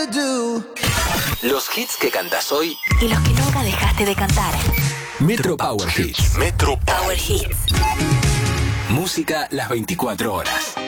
rather do. Los hits que cantas hoy y los que nunca dejaste de cantar. Metro Power Hits. Power Hits. Música las 24 horas.